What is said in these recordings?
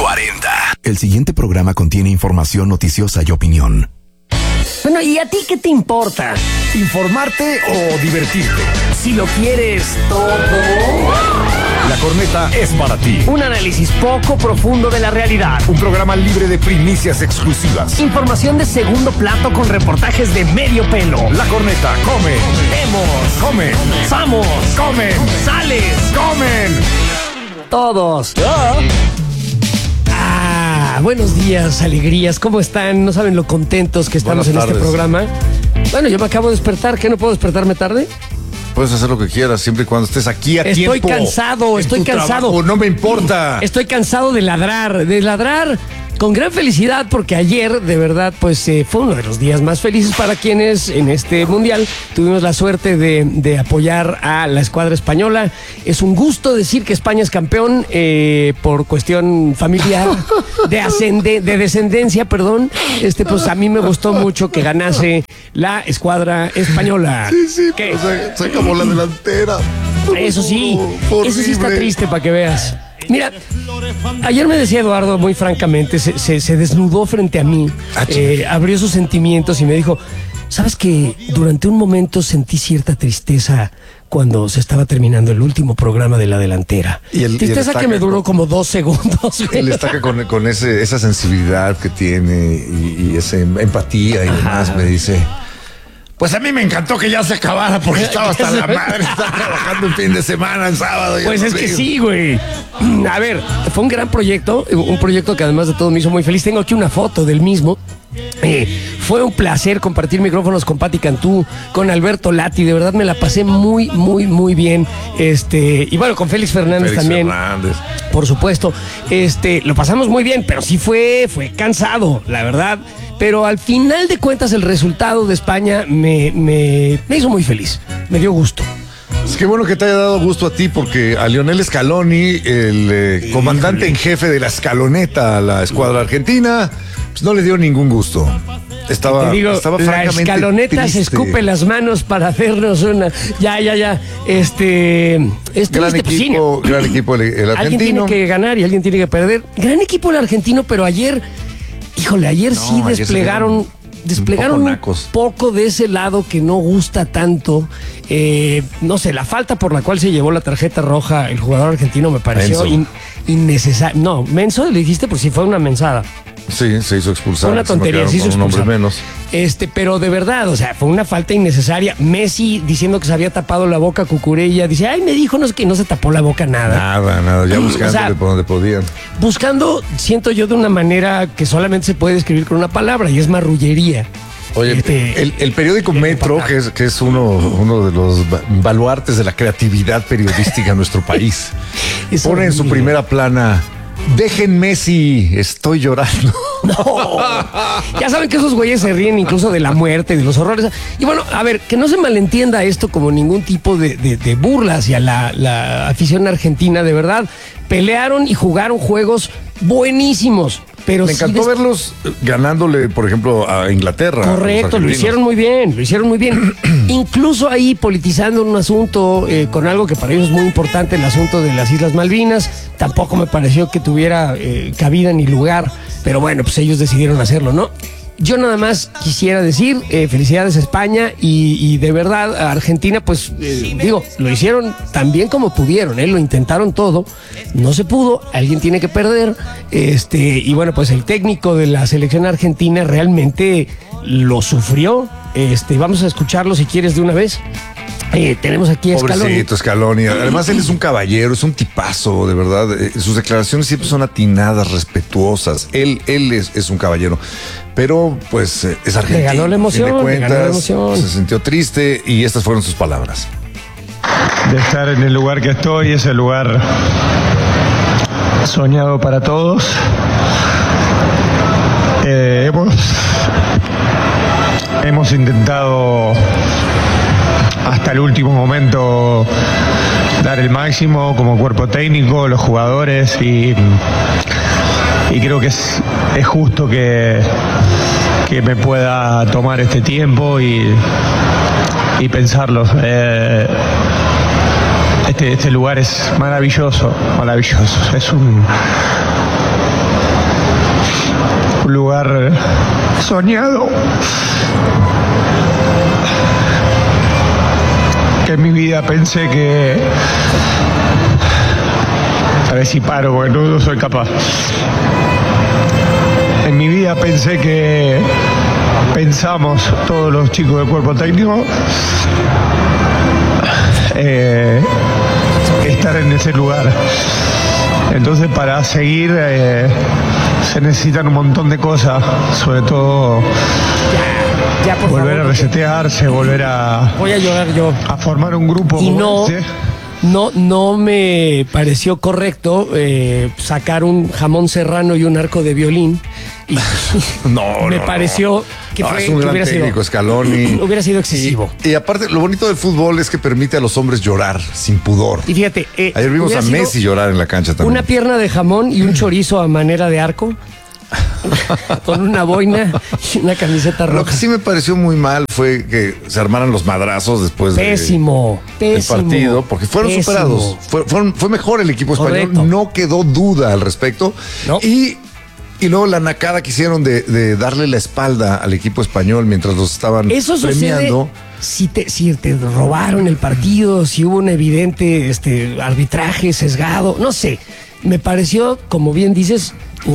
40. El siguiente programa contiene información noticiosa y opinión. Bueno, ¿y a ti qué te importa? ¿Informarte o divertirte? Si lo quieres todo. La Corneta es para ti. Un análisis poco profundo de la realidad. Un programa libre de primicias exclusivas. Información de segundo plato con reportajes de medio pelo. La Corneta come. Vemos. Comen. Vamos. Comen. Sales. Comen. Todos. Buenos días, alegrías. ¿Cómo están? No saben lo contentos que estamos en este programa. Bueno, yo me acabo de despertar. ¿Qué, no puedo despertarme tarde? Puedes hacer lo que quieras, siempre y cuando estés aquí a tiempo. Estoy cansado. Trabajo, no me importa. Estoy cansado de ladrar con gran felicidad, porque ayer, de verdad, pues fue uno de los días más felices para quienes en este mundial tuvimos la suerte de apoyar a la escuadra española. Es un gusto decir que España es campeón por cuestión familiar, de descendencia, perdón. Pues a mí me gustó mucho que ganase la escuadra española. Sí, ¿qué? Se acabó la delantera. Eso sí, horrible. Eso sí está triste, para que veas. Mira, ayer me decía Eduardo muy francamente, se desnudó frente a mí, abrió sus sentimientos y me dijo: ¿sabes que durante un momento sentí cierta tristeza cuando se estaba terminando el último programa de la delantera? Tristeza que me duró como 2 segundos. Él destaca con esa sensibilidad que tiene y esa empatía y demás. Me dice: pues a mí me encantó que ya se acabara, porque estaba hasta la madre, estaba trabajando el fin de semana, el sábado. Pues es que sí, güey. A ver, fue un gran proyecto, un proyecto que además de todo me hizo muy feliz. Tengo aquí una foto del mismo. Fue un placer compartir micrófonos con Pati Cantú, con Alberto Lati. De verdad me la pasé muy, muy, muy bien. Y bueno, con Félix Fernández también. Por supuesto. Lo pasamos muy bien, pero sí fue cansado, la verdad. Pero al final de cuentas el resultado de España me hizo muy feliz. Me dio gusto. Es que bueno que te haya dado gusto a ti, porque a Lionel Scaloni, el comandante en jefe de la escaloneta a la escuadra argentina, pues no le dio ningún gusto. Estaba la escaloneta triste. Se escupe las manos para hacernos una. Ya. Gran equipo el argentino. Alguien tiene que ganar y alguien tiene que perder. Gran equipo el argentino, pero ayer sí desplegaron un poco de ese lado que no gusta tanto. No sé, la falta por la cual se llevó la tarjeta roja el jugador argentino me pareció innecesaria. No, menso le dijiste, pues sí fue una mensada. Sí, se hizo expulsar. Fue una tontería, se hizo expulsar. Un hombre menos. Pero de verdad, o sea, fue una falta innecesaria. Messi diciendo que se había tapado la boca, Cucurella dice: ay, me dijo que no se tapó la boca nada. Nada, ya buscándole por donde podían. Siento yo, de una manera que solamente se puede describir con una palabra, y es marrullería. Oye, el periódico Metro, que es uno de los baluartes de la creatividad periodística en nuestro país, pone en su primera plana: dejen Messi, estoy llorando. No. Ya saben que esos güeyes se ríen incluso de la muerte, de los horrores. Y bueno, a ver, que no se malentienda esto como ningún tipo de burla hacia la afición argentina. De verdad, pelearon y jugaron juegos buenísimos. Pero me encantó verlos ganándole, por ejemplo, a Inglaterra. Correcto, lo hicieron muy bien. Incluso ahí politizando un asunto con algo que para ellos es muy importante, el asunto de las Islas Malvinas. Tampoco me pareció que tuviera cabida ni lugar, pero bueno, pues ellos decidieron hacerlo, ¿no? Yo nada más quisiera decir felicidades a España y de verdad a Argentina, pues lo hicieron tan bien como pudieron, lo intentaron todo, no se pudo, alguien tiene que perder, y bueno, pues el técnico de la selección argentina realmente lo sufrió. Vamos a escucharlo si quieres de una vez. Tenemos aquí a Scaloni. Pobrecito Scaloni. Además, él es un caballero, es un tipazo, de verdad. Sus declaraciones siempre son atinadas, respetuosas. Él es un caballero. Pero, pues, es argentino. Le ganó la emoción, Se sintió triste y estas fueron sus palabras. De estar en el lugar que estoy, es el lugar soñado para todos. Hemos intentado hasta el último momento dar el máximo como cuerpo técnico, los jugadores, y creo que es justo que me pueda tomar este tiempo y pensarlo. Este lugar es maravilloso. un lugar soñado que en mi vida pensé que... A ver si paro, porque no soy capaz. En mi vida pensamos todos los chicos del cuerpo técnico estar en ese lugar. Entonces, para seguir se necesitan un montón de cosas, sobre todo Ya, por volver favor, a resetearse, volver voy a llorar yo. a formar un grupo. Y como no me pareció correcto sacar un jamón serrano y un arco de violín. Y me pareció que, es un gran hubiera técnico, Scaloni. hubiera sido excesivo. Y aparte, lo bonito del fútbol es que permite a los hombres llorar sin pudor. Y fíjate, Ayer vimos a hubiera sido Messi llorar en la cancha también. una pierna de jamón y un chorizo a manera de arco, con una boina y una camiseta Lo roja. que sí me pareció muy mal fue que se armaran los madrazos después Pésimo. del partido, porque fueron superados. Fue mejor el equipo español, Correcto. no quedó duda al respecto. No. Y luego la nacada que hicieron de darle la espalda al equipo español mientras los estaban Eso premiando. sucede si te robaron el partido, si hubo un evidente arbitraje sesgado, no sé. Me pareció, como bien dices,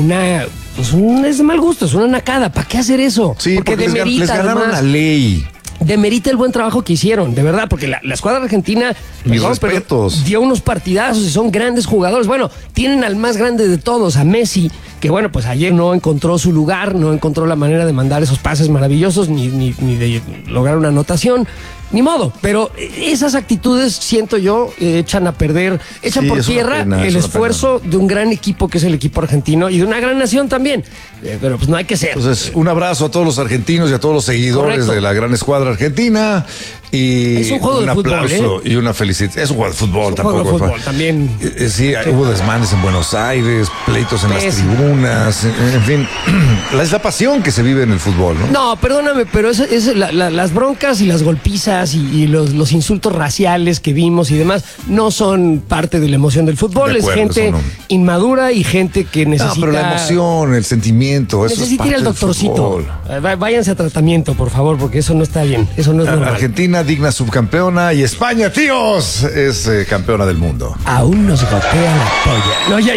es de mal gusto, es una nacada. ¿Para qué hacer eso? Sí, porque les demerita, ganaron además, la ley. demerita el buen trabajo que hicieron, de verdad, porque la escuadra argentina Mis perdón, pero respetos. dio unos partidazos y son grandes jugadores. Bueno, tienen al más grande de todos, a Messi, que bueno, pues ayer no encontró su lugar, no encontró la manera de mandar esos pases maravillosos ni de lograr una anotación. Ni modo, pero esas actitudes, siento yo, echan por Sí, tierra es una pena, el es una esfuerzo de un gran equipo que es el equipo argentino y de una gran nación también. Pero pues no hay que ser. Entonces, un abrazo a todos los argentinos y a todos los seguidores Correcto. de la gran escuadra argentina. Y Es un juego de fútbol, aplauso y una felicidad. Es un juego de fútbol, Juego de tampoco. fútbol también. Sí, hubo desmanes en Buenos Aires, pleitos en las Pésimo. tribunas, en fin. Es la pasión que se vive en el fútbol, ¿no? No, perdóname, pero las broncas y las golpizas y los insultos raciales que vimos y demás no son parte de la emoción del fútbol. De acuerdo, es gente eso no. inmadura y gente que necesita... No, pero la emoción, el sentimiento, eso es Necesita ir parte al del doctorcito. fútbol. Váyanse a tratamiento, por favor, porque eso no está bien. Eso no es normal. Argentina, digna subcampeona, y España, tíos, es campeona del mundo. Aún nos gotea la polla. No, ya.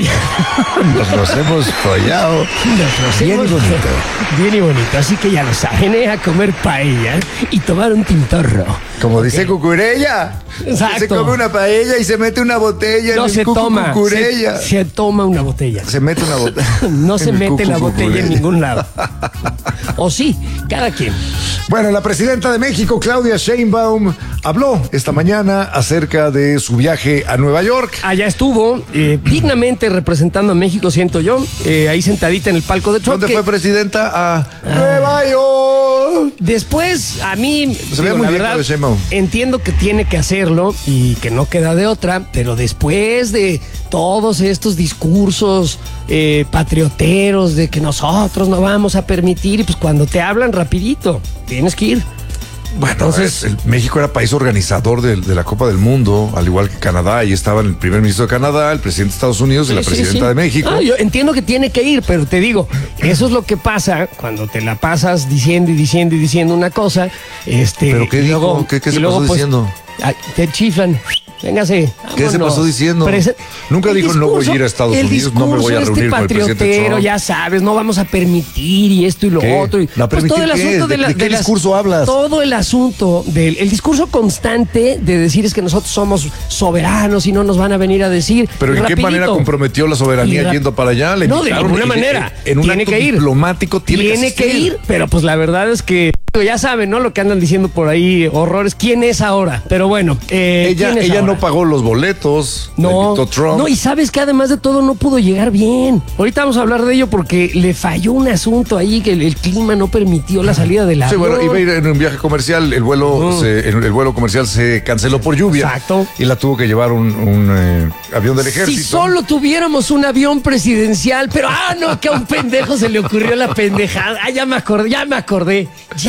Nos hemos follado. Nos Bien hemos- bonito. Bien y bonito. Así que ya lo saben, a comer paella y tomar un tintorro. Como dice Cucurella. Exacto. Se come una paella y se mete una botella No en se el toma. Cucurella. Se toma una botella. Se mete una botella. No se en el mete la botella en Cucurella. ningún lado. O sí, cada quien. Bueno, la presidenta de México, Claudia Sheinbaum, habló esta mañana acerca de su viaje a Nueva York. Allá estuvo, dignamente representando a México, siento yo, ahí sentadita en el palco de Trump. ¿Dónde que fue presidenta? A Nueva York. Después, a mí, Se ve muy la bien, verdad, Claudia Sheinbaum. entiendo que tiene que hacerlo y que no queda de otra, pero después de todos estos discursos patrioteros de que nosotros no vamos a permitir, y pues cuando te hablan rapidito, tienes que ir. Bueno, Entonces- México era país organizador de la Copa del Mundo, al igual que Canadá. Ahí estaban el primer ministro de Canadá, el presidente de Estados Unidos y la Sí, presidenta sí. de México. Ah, yo entiendo que tiene que ir, pero te digo, eso es lo que pasa cuando te la pasas diciendo y diciendo y diciendo una cosa. ¿Pero qué y dijo? luego- ¿Qué se y luego, pasó diciendo? ay, te chiflan. Véngase. ¿Qué se vámonos. pasó diciendo? Nunca El dijo, no voy a ir a Estados el Unidos, no me voy a discurso reunir con el presidente patriotero, Trump. ya sabes, no vamos a permitir y esto y lo ¿Qué? otro. Y, ¿No permitir todo el qué? asunto ¿De qué las- discurso hablas? Todo el asunto el discurso constante de decir es que nosotros somos soberanos y no nos van a venir a decir. Pero ¿en qué rapidito. manera comprometió la soberanía Y yendo para allá? Le No, de invitaron ninguna y- manera. En un Tiene acto que ir. diplomático tiene que asistir. ir, pero pues la verdad es que ya saben, ¿no? Lo que andan diciendo por ahí, horrores. ¿Quién es ahora? Pero bueno, Ella ¿quién es ahora? no pagó los boletos. le No, invitó Trump. no, y sabes que además de todo no pudo llegar bien. Ahorita vamos a hablar de ello porque le falló un asunto ahí que el clima no permitió la salida del Sí, avión. bueno, iba a ir en un viaje comercial, el vuelo comercial se canceló por lluvia. Exacto. Y la tuvo que llevar un avión del ejército. Si solo tuviéramos un avión presidencial, pero no, que a un pendejo se le ocurrió la pendejada. Ya me acordé.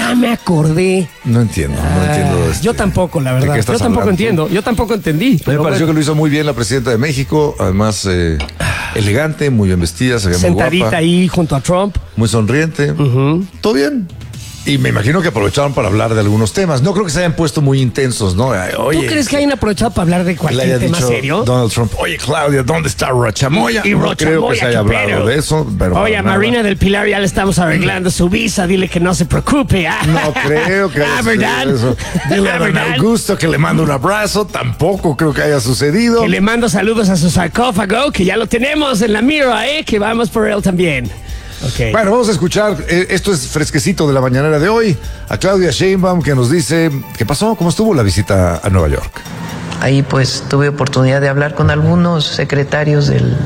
No entiendo, no entiendo. Yo tampoco, la ¿de verdad. qué Yo estás tampoco hablando? entiendo. Yo tampoco entendí. Me pero pareció bueno. que lo hizo muy bien la presidenta de México. Además, elegante, muy bien vestida, se ve muy Sentadita guapa, ahí junto a Trump. muy sonriente. Todo bien. Y me imagino que aprovecharon para hablar de algunos temas. No creo que se hayan puesto muy intensos, ¿no? Oye, ¿Tú crees que hayan aprovechado para hablar de le cualquier haya tema dicho serio? Donald Trump, oye, Claudia, ¿dónde está Rochamoya? Y No creo que se haya hablado de eso, pero Oye, a para nada. Marina del Pilar ya le estamos arreglando su visa, dile que no se preocupe. No creo que haya ¿verdad? sucedido eso. Dile a don ¿Verdad? Augusto que le mando un abrazo. Tampoco creo que haya sucedido. Que le mando saludos a su sarcófago, que ya lo tenemos en la mira, que vamos por él también. Okay. Bueno, vamos a escuchar, esto es fresquecito de la mañanera de hoy, a Claudia Sheinbaum, que nos dice qué pasó, cómo estuvo la visita a Nueva York. Ahí pues tuve oportunidad de hablar con algunos secretarios del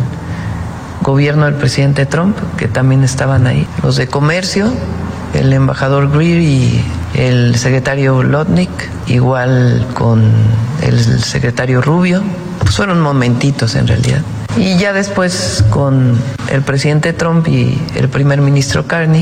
gobierno del presidente Trump, que también estaban ahí, los de comercio, el embajador Greer y el secretario Lotnick, igual con el secretario Rubio. Pues fueron momentitos en realidad. Y ya después con el presidente Trump y el primer ministro Carney,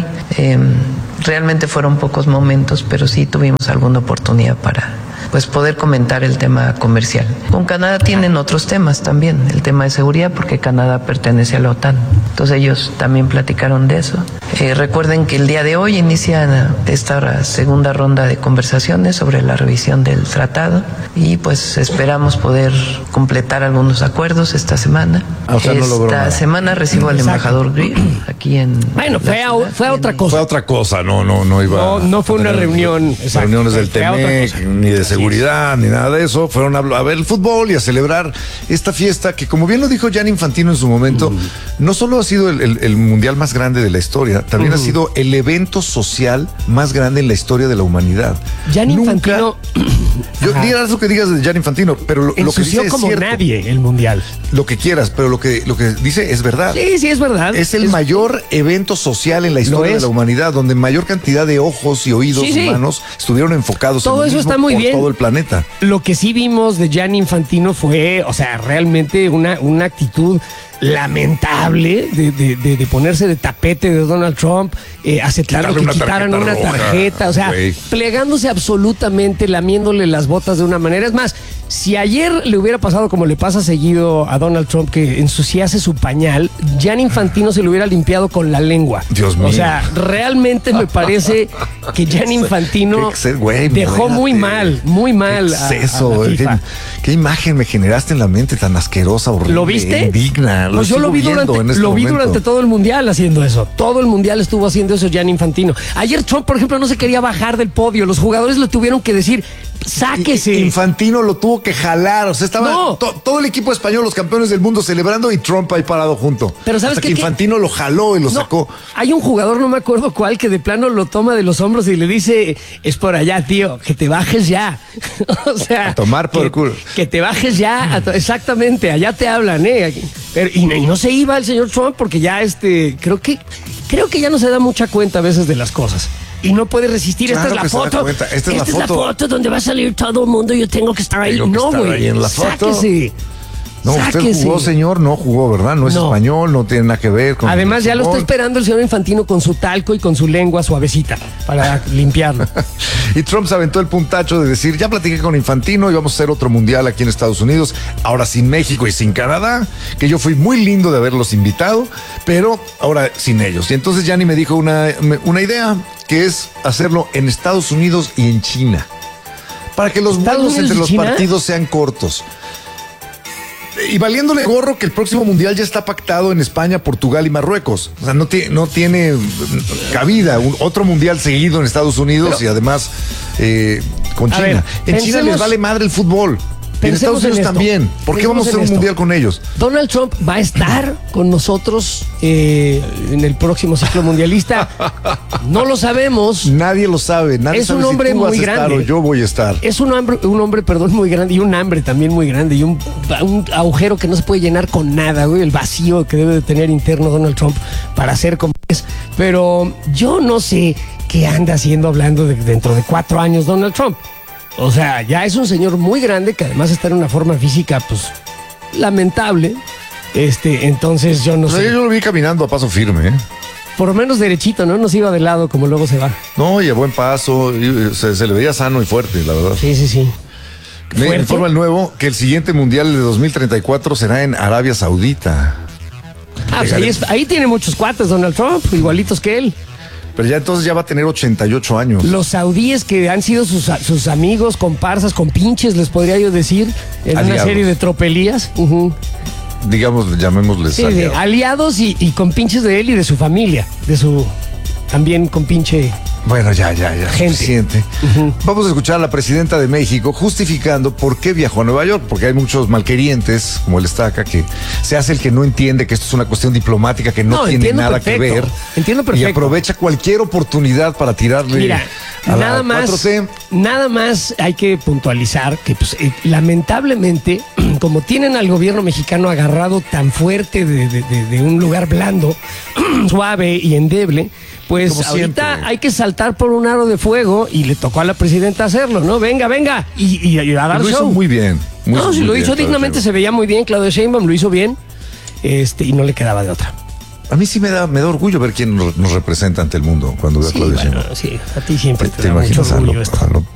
realmente fueron pocos momentos, pero sí tuvimos alguna oportunidad para pues poder comentar el tema comercial. Con Canadá tienen otros temas también, el tema de seguridad, porque Canadá pertenece a la OTAN. Entonces ellos también platicaron de eso. Recuerden que el día de hoy inicia esta segunda ronda de conversaciones sobre la revisión del tratado y pues esperamos poder completar algunos acuerdos esta semana. O sea, no logró esta nada. semana recibo al embajador Greer aquí en... Bueno, fue a otra Fue cosa. otra cosa, no iba. No fue una reunión. Exacto. Reuniones del Fue a otra TEMEC, cosa. ni de seguridad, ni nada de eso. Fueron a ver el fútbol y a celebrar esta fiesta que, como bien lo dijo Gianni Infantino en su momento, no solo ha sido el mundial más grande de la historia, también ha sido el evento social más grande en la historia de la humanidad. Gianni Nunca- Infantino Yo Ajá. digas lo que digas de Gianni Infantino, pero lo que dice ensució es como cierto. nadie el mundial. Lo que quieras, pero lo que dice es verdad. Sí, es verdad. Es el mayor evento social en la historia de es. la humanidad, donde mayor cantidad de ojos y oídos Sí. humanos estuvieron enfocados Todo en el eso mismo está muy por bien. todo el planeta. Lo que sí vimos de Gianni Infantino fue, o sea, realmente una actitud lamentable de ponerse de tapete de Donald Trump, aceptando Quitarle que una quitaran tarjeta una roja, tarjeta, o sea, güey. plegándose absolutamente, lamiéndole las botas de una manera. Es más, si ayer le hubiera pasado como le pasa seguido a Donald Trump, que ensuciase su pañal, Gianni Infantino se lo hubiera limpiado con la lengua. Dios mío. O sea, realmente me parece que Gianni Infantino Güey, dejó muy mal a exceso, la FIFA. ¿Qué imagen me generaste en la mente tan asquerosa, horrible, ¿Lo viste? indigna? Pues yo lo vi sigo viendo en este lo vi momento. durante todo el mundial haciendo eso. Todo el mundial estuvo haciendo eso Gianni Infantino. Ayer Trump, por ejemplo, no se quería bajar del podio. Los jugadores le tuvieron que decir, sáquese. Infantino lo tuvo que jalar, o sea, estaba No. todo el equipo español, los campeones del mundo celebrando y Trump ahí parado junto. Pero ¿sabes Hasta qué? que Infantino lo jaló y lo No, sacó. hay un jugador, no me acuerdo cuál, que de plano lo toma de los hombros y le dice, es por allá, tío, que te bajes ya. O sea, A tomar por que, el culo. que te bajes ya. Exactamente, allá te hablan, Pero, y no se iba el señor Trump porque ya creo que ya no se da mucha cuenta a veces de las cosas. Y no puede resistir. Claro Esta que es se la da foto. cuenta. Esta es la foto. donde va a salir todo el mundo. Yo tengo que estar ahí. Tengo que No, estar güey. ahí en la foto. Sáquese. No, usted Sáquese. jugó, señor, no jugó, ¿verdad? No es No. español, no tiene nada que ver con Además, ya lo está fútbol. esperando el señor Infantino con su talco y con su lengua suavecita para limpiarlo. Y Trump se aventó el puntacho de decir, ya platiqué con Infantino y vamos a hacer otro mundial aquí en Estados Unidos, ahora sin México y sin Canadá, que yo fui muy lindo de haberlos invitado, pero ahora sin ellos. Y entonces Gianni me dijo una idea, que es hacerlo en Estados Unidos y en China, para que los ¿Estados vuelos Unidos entre y los China? partidos sean cortos. Y valiéndole gorro que el próximo mundial ya está pactado en España, Portugal y Marruecos. O sea, no tiene cabida otro mundial seguido en Estados Unidos y además con A China. ver, En China les pensemos- vale madre el fútbol. Y en pensemos Estados Unidos en esto. también. ¿Por qué Pensemos vamos a hacer en un esto. mundial con ellos? Donald Trump va a estar con nosotros en el próximo ciclo mundialista. No lo sabemos. Nadie lo sabe. Nadie Es sabe un hombre si tú vas muy a estar grande. o yo voy a estar. Es un hombre, muy grande y un hambre también muy grande y un agujero que no se puede llenar con nada, güey, el vacío que debe de tener interno Donald Trump para ser como es. Pero yo no sé qué anda haciendo hablando de dentro de 4 años Donald Trump. O sea, ya es un señor muy grande que además está en una forma física, pues, lamentable. Entonces yo no O sea, sé. yo lo vi caminando a paso firme, ¿eh? Por lo menos derechito, ¿no? No se iba de lado como luego se va. No, y a buen paso. Se le veía sano y fuerte, la verdad. Sí. Me Fuerte. informa el nuevo que el siguiente mundial de 2034 será en Arabia Saudita. Pues ahí tiene muchos cuates Donald Trump, igualitos que él. Pero ya entonces ya va a tener 88 años. Los saudíes que han sido sus amigos, comparsas, compinches, les podría yo decir, en Aliados. una serie de tropelías. Digamos, llamémosles Sí, de aliados y compinches de él y de su familia, de su también compinche. Bueno, ya, Gente. suficiente. Vamos a escuchar a la presidenta de México justificando por qué viajó a Nueva York, porque hay muchos malquerientes, como él está acá, que se hace el que no entiende que esto es una cuestión diplomática que no tiene entiendo nada que ver. Entiendo Y perfecto. aprovecha cualquier oportunidad para tirarle Mira, a nada la más, 4T. nada más hay que puntualizar que pues, lamentablemente, como tienen al gobierno mexicano agarrado tan fuerte de un lugar blando, suave y endeble, pues Como ahorita siempre. hay que saltar por un aro de fuego y le tocó a la presidenta hacerlo, ¿no? Venga, y a dar Lo hizo show. muy bien. No, si muy lo bien, hizo Claudia dignamente, Sheinbaum. se veía muy bien, Claudia Sheinbaum lo hizo bien, y no le quedaba de otra. A mí sí me da orgullo ver quién nos representa ante el mundo cuando veo a Sí, Claudia bueno, Sheinbaum. sí, a ti siempre te ¿Te da mucho imaginas orgullo esto. a lo